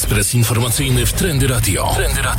Ekspres informacyjny w Trendy Radio.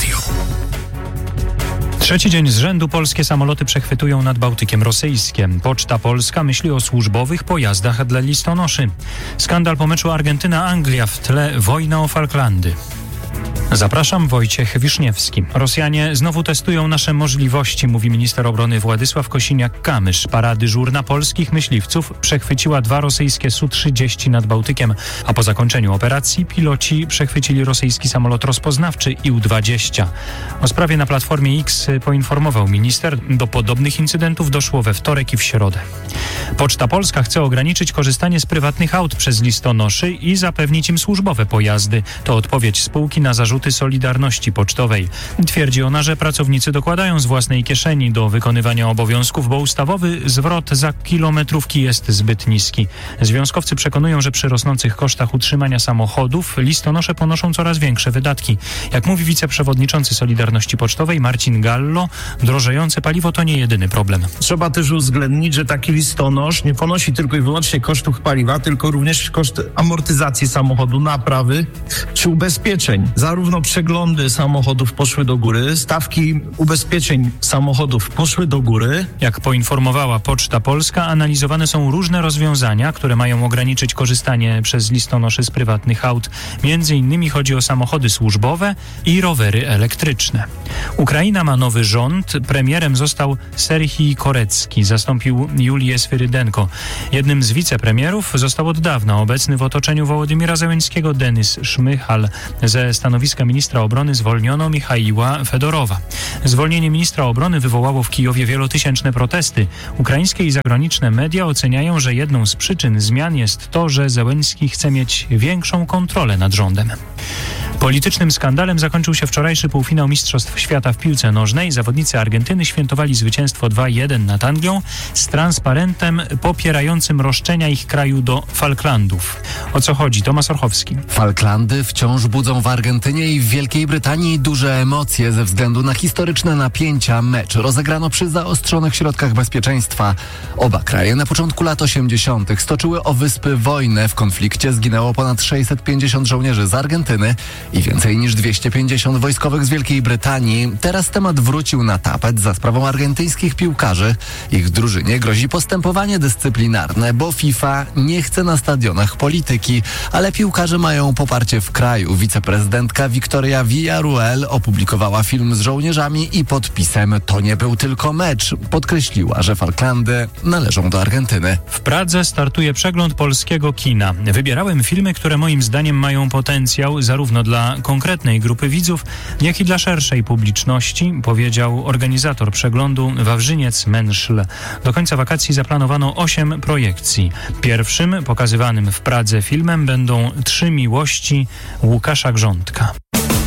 Trzeci dzień z rzędu polskie samoloty przechwytują nad Bałtykiem rosyjskie. Poczta Polska myśli o służbowych pojazdach dla listonoszy. Skandal po meczu Argentyna-Anglia, w tle wojna o Falklandy. Zapraszam, Wojciech Wiszniewski. Rosjanie znowu testują nasze możliwości, mówi minister obrony Władysław Kosiniak-Kamysz. Para dyżurna polskich myśliwców przechwyciła 2 rosyjskie Su-30 nad Bałtykiem, a po zakończeniu operacji piloci przechwycili rosyjski samolot rozpoznawczy Ił-20. O sprawie na Platformie X poinformował minister. Do podobnych incydentów doszło we wtorek i w środę. Poczta Polska chce ograniczyć korzystanie z prywatnych aut przez listonoszy i zapewnić im służbowe pojazdy. To odpowiedź spółki na zarzuty Solidarności Pocztowej. Twierdzi ona, że pracownicy dokładają z własnej kieszeni do wykonywania obowiązków, bo ustawowy zwrot za kilometrówki jest zbyt niski. Związkowcy przekonują, że przy rosnących kosztach utrzymania samochodów listonosze ponoszą coraz większe wydatki. Jak mówi wiceprzewodniczący Solidarności Pocztowej Marcin Gallo, drożejące paliwo to nie jedyny problem. Trzeba też uwzględnić, że taki listonosz nie ponosi tylko i wyłącznie kosztów paliwa, tylko również koszt amortyzacji samochodu, naprawy czy ubezpieczeń. Zarówno przeglądy samochodów poszły do góry, stawki ubezpieczeń samochodów poszły do góry. Jak poinformowała Poczta Polska, analizowane są różne rozwiązania, które mają ograniczyć korzystanie przez listonoszy z prywatnych aut. Między innymi chodzi o samochody służbowe i rowery elektryczne. Ukraina ma nowy rząd. Premierem został Serhii Korecki. Zastąpił Julię Swyrydenko. Jednym z wicepremierów został od dawna obecny w otoczeniu Wołodymyra Zełenskiego Denis Szmychal. Ze stanowiska ministra obrony zwolniono Michaiła Fedorowa. Zwolnienie ministra obrony wywołało w Kijowie wielotysięczne protesty. Ukraińskie i zagraniczne media oceniają, że jedną z przyczyn zmian jest to, że Zełenski chce mieć większą kontrolę nad rządem. Politycznym skandalem zakończył się wczorajszy półfinał Mistrzostw Świata w piłce nożnej. Zawodnicy Argentyny świętowali zwycięstwo 2-1 nad Anglią z transparentem popierającym roszczenia ich kraju do Falklandów. O co chodzi? Tomasz Orchowski. Falklandy wciąż budzą w Argentynie i w Wielkiej Brytanii duże emocje ze względu na historyczne napięcia. Mecz rozegrano przy zaostrzonych środkach bezpieczeństwa. Oba kraje na początku lat 80. stoczyły o wyspy wojnę. W konflikcie zginęło ponad 650 żołnierzy z Argentyny i więcej niż 250 wojskowych z Wielkiej Brytanii. Teraz temat wrócił na tapet za sprawą argentyńskich piłkarzy. Ich drużynie grozi postępowanie dyscyplinarne, bo FIFA nie chce na stadionach polityki, ale piłkarze mają poparcie w kraju. Wiceprezydentka Victoria Villarruel opublikowała film z żołnierzami i podpisem „To nie był tylko mecz”. Podkreśliła, że Falklandy należą do Argentyny. W Pradze startuje przegląd polskiego kina. Wybierałem filmy, które moim zdaniem mają potencjał zarówno dla konkretnej grupy widzów, jak i dla szerszej publiczności, powiedział organizator przeglądu Wawrzyniec Menszl. Do końca wakacji zaplanowano 8 projekcji. Pierwszym pokazywanym w Pradze filmem będą 3 miłości Łukasza Grządka.